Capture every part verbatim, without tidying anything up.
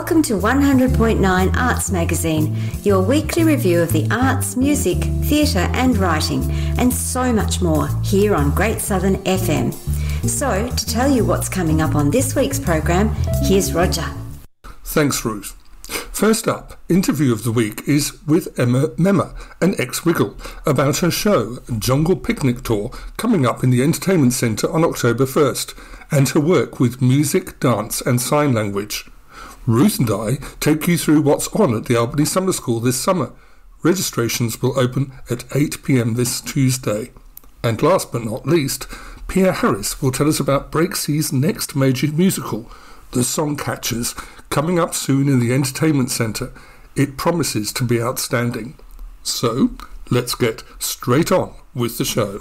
Welcome to one hundred point nine Arts Magazine, your weekly review of the arts, music, theatre and writing, and so much more here on Great Southern F M. So, to tell you what's coming up on this week's program, here's Roger. Thanks, Ruth. First up, interview of the week is with Emma Memma, an ex-Wiggle, about her show, Jungle Picnic Tour, coming up in the Entertainment Centre on October first, and her work with music, dance and sign language. Ruth and I take you through what's on at the Albany Summer School this summer. Registrations will open at eight p m this Tuesday. And last but not least, Pierre Harris will tell us about Breaksea's next major musical, The Songcatchers, coming up soon in the Entertainment Centre. It promises to be outstanding. So, let's get straight on with the show.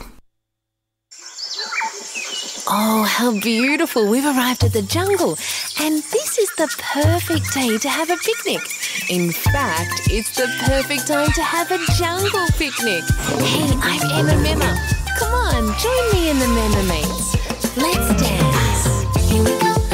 Oh, how beautiful. We've arrived at the jungle, and this is the perfect day to have a picnic. In fact, it's the perfect time to have a jungle picnic. Hey, I'm Emma Memma. Come on, join me in the Memma Mates. Let's dance. Here we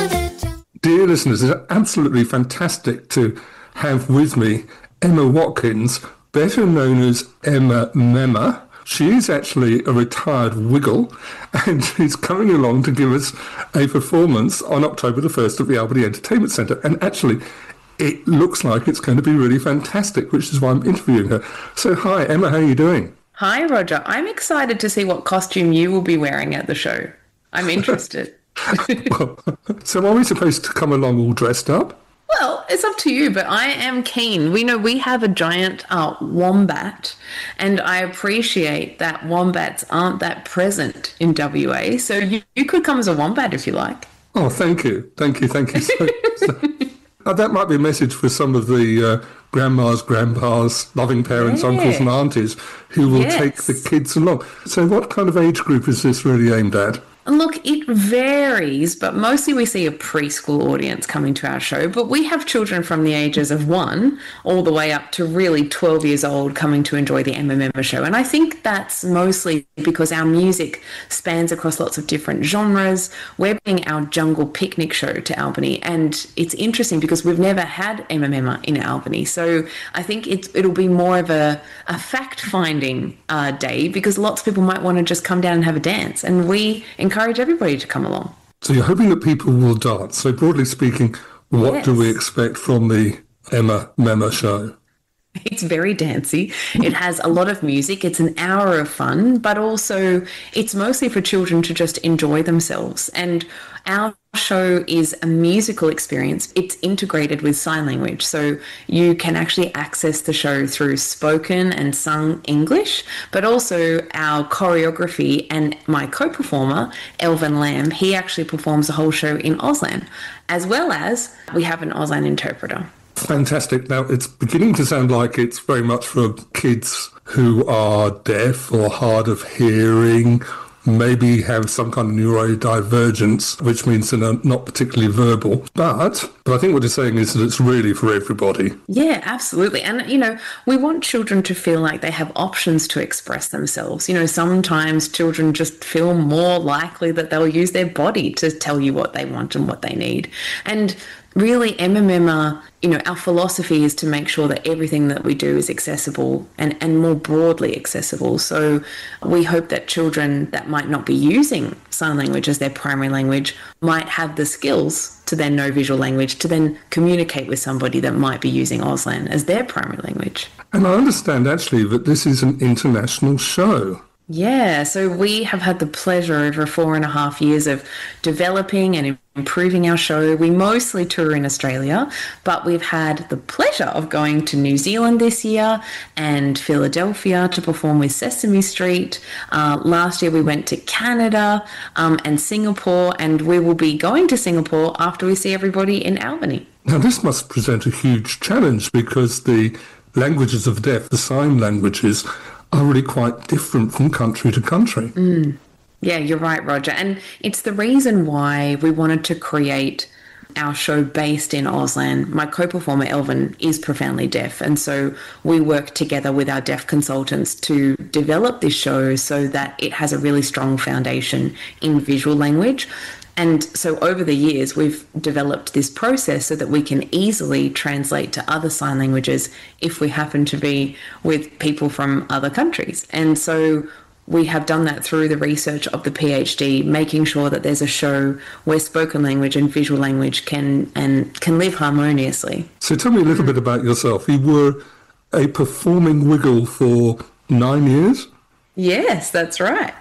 go. Dear listeners, it's absolutely fantastic to have with me Emma Watkins, better known as Emma Memma. She is actually a retired Wiggle, and she's coming along to give us a performance on October the first at the Albany Entertainment Centre. And actually, it looks like it's going to be really fantastic, which is why I'm interviewing her. So, hi, Emma, how are you doing? Hi, Roger. I'm excited to see what costume you will be wearing at the show. I'm interested. Well, so are we supposed to come along all dressed up? Well, it's up to you, but I am keen. We know we have a giant uh, wombat, and I appreciate that wombats aren't that present in W A, so you, you could come as a wombat if you like. Oh, thank you. Thank you, thank you. So, so, uh, that might be a message for some of the uh, grandmas, grandpas, loving parents, yeah. uncles and aunties who will yes. take the kids along. So what kind of age group is this really aimed at? Look, it varies, but mostly we see a preschool audience coming to our show, but we have children from the ages of one all the way up to really twelve years old coming to enjoy the Emma Memma show. And I think that's mostly because our music spans across lots of different genres. We're bringing our Jungle Picnic show to Albany, and it's interesting because we've never had Emma Memma in Albany. So I think it's, it'll be more of a, a fact-finding uh, day, because lots of people might want to just come down and have a dance, and we encourage encourage everybody to come along. So you're hoping that people will dance. So broadly speaking, what yes. do we expect from the Emma Memma show? It's very dancey. It has a lot of music. It's an hour of fun, but also it's mostly for children to just enjoy themselves. And our show is a musical experience. It's integrated with sign language, so you can actually access the show through spoken and sung English, but also our choreography and my co-performer, Elvin Lamb, he actually performs the whole show in Auslan, as well as we have an Auslan interpreter. Fantastic. Now, it's beginning to sound like it's very much for kids who are deaf or hard of hearing, maybe have some kind of neurodivergence, which means they're not particularly verbal. But, but I think what you're saying is that it's really for everybody. Yeah, absolutely. And, you know, we want children to feel like they have options to express themselves. You know, sometimes children just feel more likely that they'll use their body to tell you what they want and what they need. And really, Emma Memma, you know, our philosophy is to make sure that everything that we do is accessible and, and more broadly accessible. So we hope that children that might not be using sign language as their primary language might have the skills to then know visual language, to then communicate with somebody that might be using Auslan as their primary language. And I understand actually that this is an international show. Yeah, so we have had the pleasure over four and a half years of developing and improving our show. We mostly tour in Australia, but we've had the pleasure of going to New Zealand this year and Philadelphia to perform with Sesame Street. Uh, last year we went to Canada um, and Singapore, and we will be going to Singapore after we see everybody in Albany. Now, this must present a huge challenge because the languages of deaf, the sign languages, are really quite different from country to country. Mm. Yeah, you're right, Roger. And it's the reason why we wanted to create our show based in Auslan. My co-performer, Elvin, is profoundly deaf. And so we work together with our deaf consultants to develop this show so that it has a really strong foundation in visual language. And so over the years, we've developed this process so that we can easily translate to other sign languages if we happen to be with people from other countries. And so we have done that through the research of the PhD, making sure that there's a show where spoken language and visual language can and can live harmoniously. So tell me a little bit about yourself. You were a performing wiggle for nine years? Yes, that's right.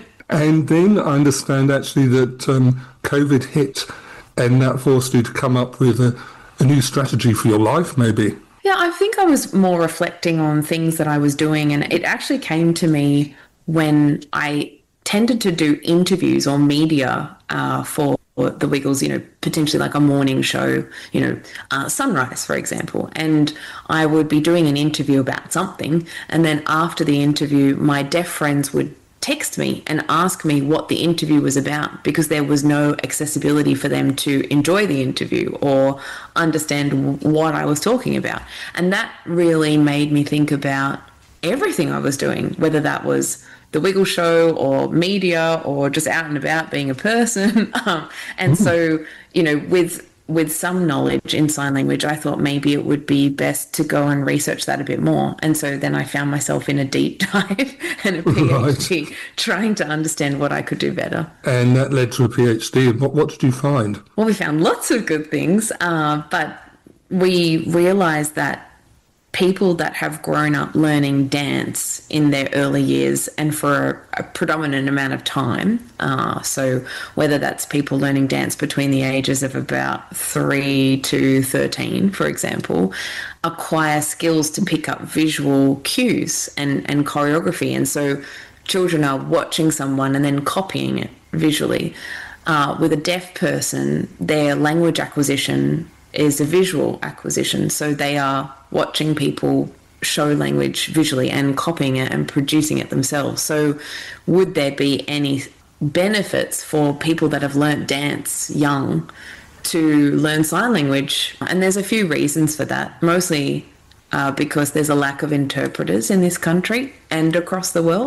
And then I understand actually that um, COVID hit and that forced you to come up with a, a new strategy for your life, maybe. Yeah, I think I was more reflecting on things that I was doing, and it actually came to me when I tended to do interviews or media uh, for the Wiggles, you know, potentially like a morning show, you know, uh, Sunrise, for example. And I would be doing an interview about something, and then after the interview, my deaf friends would text me and ask me what the interview was about, because there was no accessibility for them to enjoy the interview or understand what I was talking about. And that really made me think about everything I was doing, whether that was the Wiggle Show or media or just out and about being a person. um, and mm. so, you know, with with some knowledge in sign language, I thought maybe it would be best to go and research that a bit more. And so then I found myself in a deep dive and a PhD right. trying to understand what I could do better. And that led to a PhD. And what, what did you find? Well, we found lots of good things, uh, but we realized that people that have grown up learning dance in their early years and for a, a predominant amount of time, uh, so whether that's people learning dance between the ages of about three to thirteen, for example, acquire skills to pick up visual cues and, and choreography. And so children are watching someone and then copying it visually. Uh, with a deaf person, their language acquisition is a visual acquisition. So they are watching people show language visually and copying it and producing it themselves. So would there be any benefits for people that have learnt dance young to learn sign language? And there's a few reasons for that, mostly uh, because there's a lack of interpreters in this country and across the world.